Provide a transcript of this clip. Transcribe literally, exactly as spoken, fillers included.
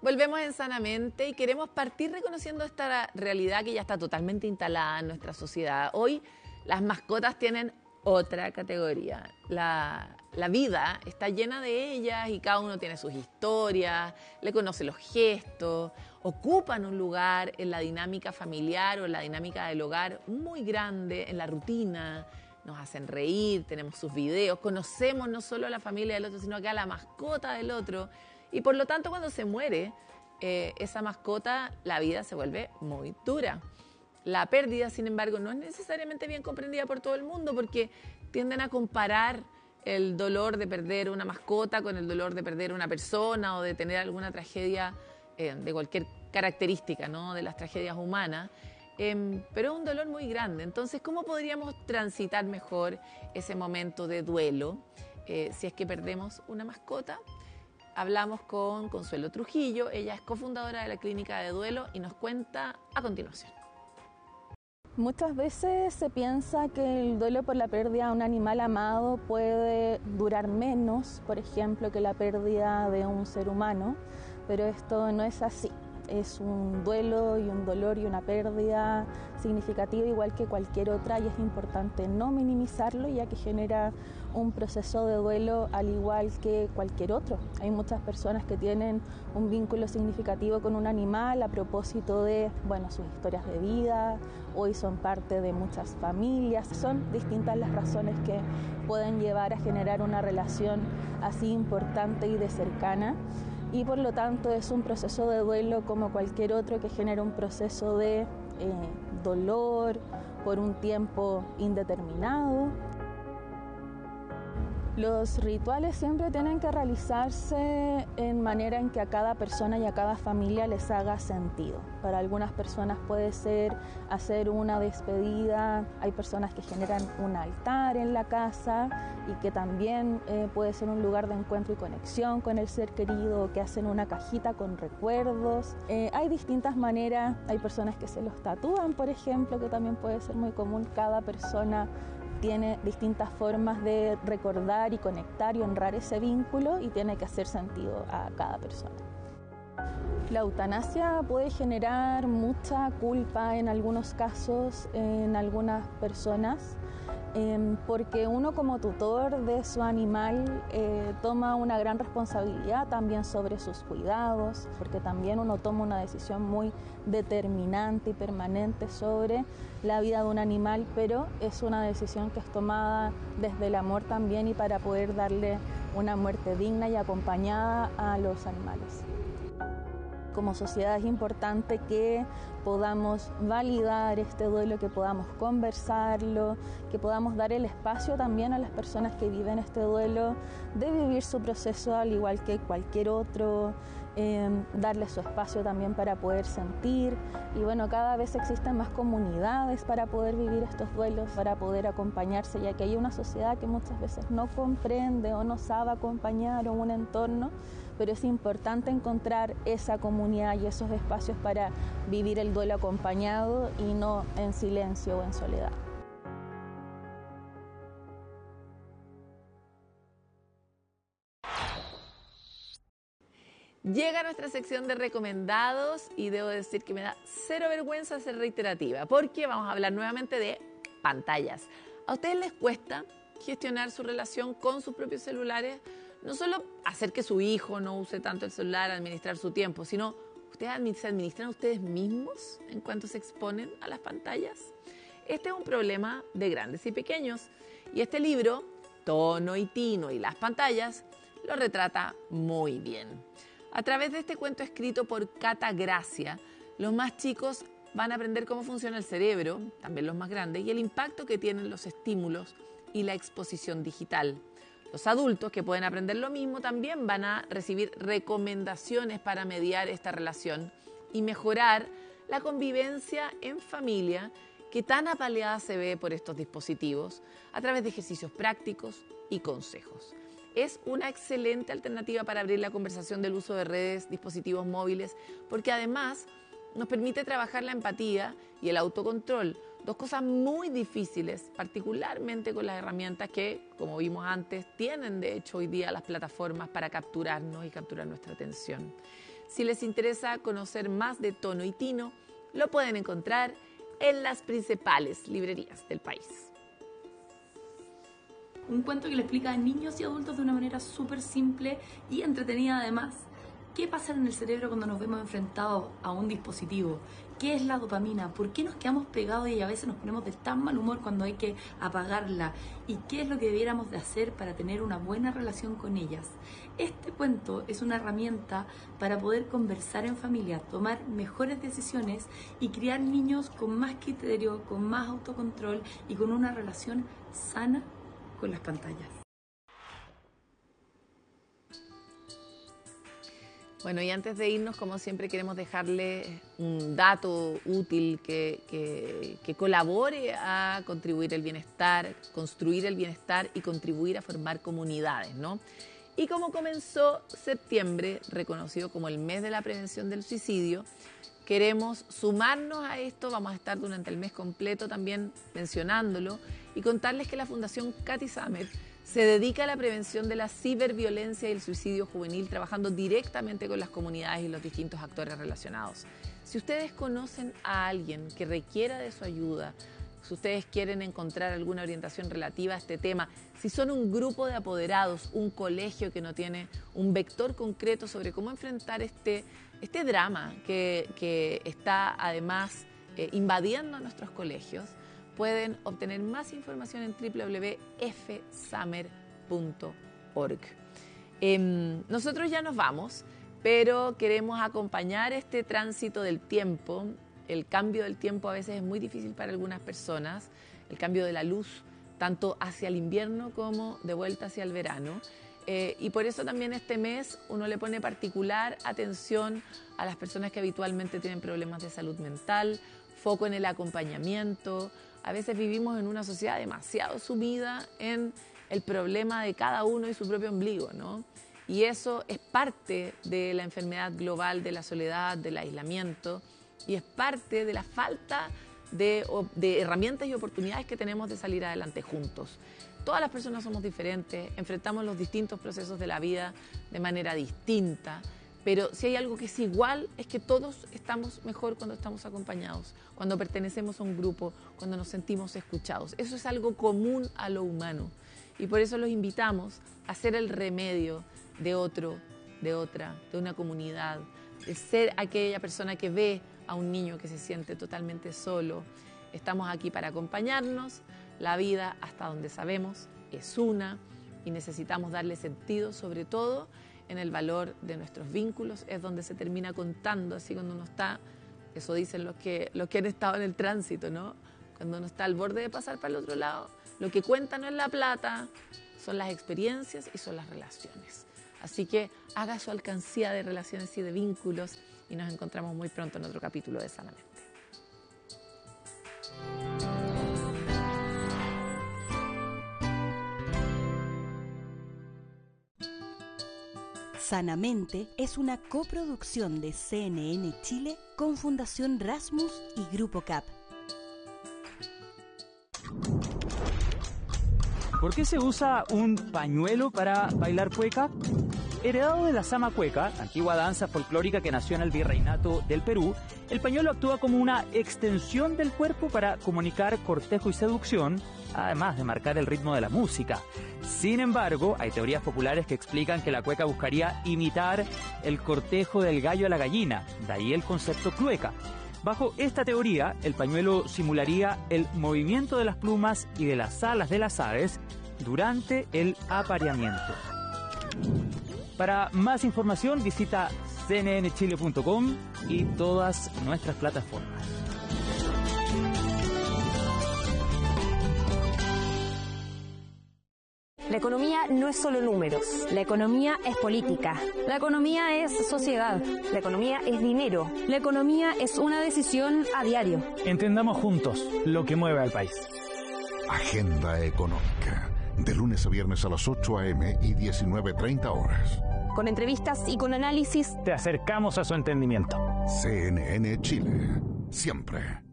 Volvemos en Sanamente y queremos partir reconociendo esta realidad que ya está totalmente instalada en nuestra sociedad. Hoy las mascotas tienen otra categoría. La, la vida está llena de ellas y cada uno tiene sus historias, le conoce los gestos, ocupan un lugar en la dinámica familiar o en la dinámica del hogar muy grande, en la rutina. Nos hacen reír, tenemos sus videos, conocemos no solo a la familia del otro, sino que a la mascota del otro. Y por lo tanto, cuando se muere eh, esa mascota, la vida se vuelve muy dura. La pérdida, sin embargo, no es necesariamente bien comprendida por todo el mundo porque tienden a comparar el dolor de perder una mascota con el dolor de perder una persona o de tener alguna tragedia eh, de cualquier característica, ¿no?, de las tragedias humanas. Eh, pero es un dolor muy grande. Entonces, ¿cómo podríamos transitar mejor ese momento de duelo eh, si es que perdemos una mascota? Hablamos con Consuelo Trujillo, ella es cofundadora de la Clínica de Duelo y nos cuenta a continuación. Muchas veces se piensa que el duelo por la pérdida de un animal amado puede durar menos, por ejemplo, que la pérdida de un ser humano, pero esto no es así. Es un duelo y un dolor y una pérdida significativa igual que cualquier otra y es importante no minimizarlo ya que genera un proceso de duelo al igual que cualquier otro. Hay muchas personas que tienen un vínculo significativo con un animal a propósito de, bueno, sus historias de vida, hoy son parte de muchas familias. Son distintas las razones que pueden llevar a generar una relación así importante y de cercana. Y por lo tanto es un proceso de duelo como cualquier otro que genera un proceso de eh, dolor por un tiempo indeterminado. Los rituales siempre tienen que realizarse en manera en que a cada persona y a cada familia les haga sentido. Para algunas personas puede ser hacer una despedida, hay personas que generan un altar en la casa y que también eh, puede ser un lugar de encuentro y conexión con el ser querido, que hacen una cajita con recuerdos. Eh, hay distintas maneras, hay personas que se los tatúan, por ejemplo, que también puede ser muy común. Cada persona tiene distintas formas de recordar y conectar y honrar ese vínculo y tiene que hacer sentido a cada persona. La eutanasia puede generar mucha culpa en algunos casos, en algunas personas, eh, porque uno como tutor de su animal eh, toma una gran responsabilidad también sobre sus cuidados, porque también uno toma una decisión muy determinante y permanente sobre la vida de un animal, pero es una decisión que es tomada desde el amor también y para poder darle una muerte digna y acompañada a los animales. Como sociedad es importante que podamos validar este duelo, que podamos conversarlo, que podamos dar el espacio también a las personas que viven este duelo de vivir su proceso al igual que cualquier otro, eh, darle su espacio también para poder sentir. Y bueno, cada vez existen más comunidades para poder vivir estos duelos, para poder acompañarse, ya que hay una sociedad que muchas veces no comprende o no sabe acompañar o un entorno, pero es importante encontrar esa comunidad y esos espacios para vivir el duelo acompañado y no en silencio o en soledad. Llega nuestra sección de recomendados y debo decir que me da cero vergüenza ser reiterativa porque vamos a hablar nuevamente de pantallas. ¿A ustedes les cuesta gestionar su relación con sus propios celulares? No solo hacer que su hijo no use tanto el celular, administrar su tiempo, sino ustedes se administran ustedes mismos en cuanto se exponen a las pantallas. Este es un problema de grandes y pequeños y este libro, Tono y Tino y las pantallas, lo retrata muy bien. A través de este cuento escrito por Cata Gracia, los más chicos van a aprender cómo funciona el cerebro, también los más grandes, y el impacto que tienen los estímulos y la exposición digital. Los adultos, que pueden aprender lo mismo, también van a recibir recomendaciones para mediar esta relación y mejorar la convivencia en familia que tan apaleada se ve por estos dispositivos a través de ejercicios prácticos y consejos. Es una excelente alternativa para abrir la conversación del uso de redes, dispositivos móviles, porque además nos permite trabajar la empatía y el autocontrol, dos cosas muy difíciles, particularmente con las herramientas que, como vimos antes, tienen de hecho hoy día las plataformas para capturarnos y capturar nuestra atención. Si les interesa conocer más de Tono y Tino, lo pueden encontrar en las principales librerías del país. Un cuento que le explica a niños y adultos de una manera súper simple y entretenida además. ¿Qué pasa en el cerebro cuando nos vemos enfrentados a un dispositivo? ¿Qué es la dopamina? ¿Por qué nos quedamos pegados y a veces nos ponemos de tan mal humor cuando hay que apagarla? ¿Y qué es lo que debiéramos de hacer para tener una buena relación con ellas? Este cuento es una herramienta para poder conversar en familia, tomar mejores decisiones y criar niños con más criterio, con más autocontrol y con una relación sana con las pantallas. Bueno, y antes de irnos, como siempre, queremos dejarle un dato útil que, que, que colabore a contribuir el bienestar, construir el bienestar y contribuir a formar comunidades, ¿no? Y como comenzó septiembre, reconocido como el mes de la prevención del suicidio, queremos sumarnos a esto. Vamos a estar durante el mes completo también mencionándolo y contarles que la Fundación Cathy Summer se dedica a la prevención de la ciberviolencia y el suicidio juvenil, trabajando directamente con las comunidades y los distintos actores relacionados. Si ustedes conocen a alguien que requiera de su ayuda, si ustedes quieren encontrar alguna orientación relativa a este tema, si son un grupo de apoderados, un colegio que no tiene un vector concreto sobre cómo enfrentar este, este drama que, que está además eh, invadiendo nuestros colegios, pueden obtener más información en w w w punto f summer punto org. Eh, nosotros ya nos vamos, pero queremos acompañar este tránsito del tiempo. El cambio del tiempo a veces es muy difícil para algunas personas, el cambio de la luz, tanto hacia el invierno como de vuelta hacia el verano. Eh, y por eso también este mes uno le pone particular atención a las personas que habitualmente tienen problemas de salud mental, foco en el acompañamiento. A veces vivimos en una sociedad demasiado sumida en el problema de cada uno y su propio ombligo, ¿no? Y eso es parte de la enfermedad global, de la soledad, del aislamiento, y es parte de la falta de, de herramientas y oportunidades que tenemos de salir adelante juntos. Todas las personas somos diferentes, enfrentamos los distintos procesos de la vida de manera distinta, pero si hay algo que es igual, es que todos estamos mejor cuando estamos acompañados, cuando pertenecemos a un grupo, cuando nos sentimos escuchados. Eso es algo común a lo humano y por eso los invitamos a ser el remedio de otro, de otra, de una comunidad, de ser aquella persona que ve a un niño que se siente totalmente solo. Estamos aquí para acompañarnos. La vida, hasta donde sabemos, es una y necesitamos darle sentido, sobre todo en el valor de nuestros vínculos. Es donde se termina contando, así cuando uno está, eso dicen los que, los que han estado en el tránsito, ¿no? Cuando uno está al borde de pasar para el otro lado, lo que cuenta no es la plata, son las experiencias y son las relaciones. Así que haga su alcancía de relaciones y de vínculos y nos encontramos muy pronto en otro capítulo de Sanamente. Sanamente es una coproducción de C N N Chile con Fundación Rasmus y Grupo C A P. ¿Por qué se usa un pañuelo para bailar cueca? Heredado de la sama cueca, antigua danza folclórica que nació en el virreinato del Perú, el pañuelo actúa como una extensión del cuerpo para comunicar cortejo y seducción, además de marcar el ritmo de la música. Sin embargo, hay teorías populares que explican que la cueca buscaría imitar el cortejo del gallo a la gallina, de ahí el concepto clueca. Bajo esta teoría, el pañuelo simularía el movimiento de las plumas y de las alas de las aves durante el apareamiento. Para más información visita c n n chile punto com y todas nuestras plataformas. La economía no es solo números. La economía es política. La economía es sociedad. La economía es dinero. La economía es una decisión a diario. Entendamos juntos lo que mueve al país. Agenda Económica. De lunes a viernes a las ocho a eme y diecinueve treinta horas. Con entrevistas y con análisis. Te acercamos a su entendimiento. C N N Chile. Siempre.